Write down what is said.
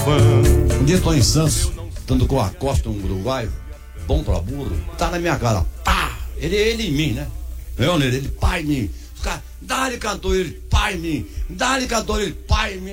fã. Um dia tô em Santos, estando com a Costa, um uruguaio, bom pra burro, tá na minha cara, pá! Ele em mim, né? Eu nele, ele pá em mim. Os caras, dá-lhe cantor, ele pá em mim. Dá-lhe cantor, ele pá em mim.